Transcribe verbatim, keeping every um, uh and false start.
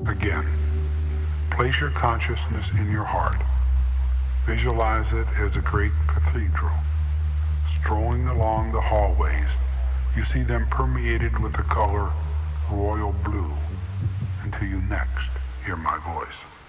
Again, place your consciousness in your heart. Visualize it as a great cathedral. Strolling along the hallways, you see them permeated with the color royal blue until you next hear my voice.